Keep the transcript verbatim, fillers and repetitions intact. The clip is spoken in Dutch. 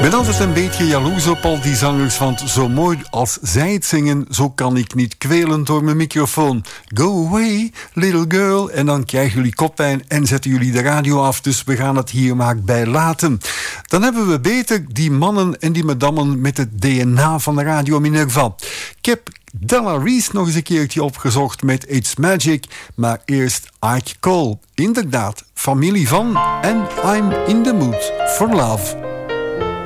ben altijd een beetje jaloers op al die zangers, want zo mooi als zij het zingen, zo kan ik niet kwelen door mijn microfoon. Go away, little girl. En dan krijgen jullie koppijn en zetten jullie de radio af, dus we gaan het hier maar bij laten. Dan hebben we beter die mannen en die madammen met het D N A van de Radio Minerva. Ik heb Della Reese nog eens een keertje opgezocht met It's Magic, maar eerst Ike Cole. Inderdaad, familie van en I'm in the mood for love.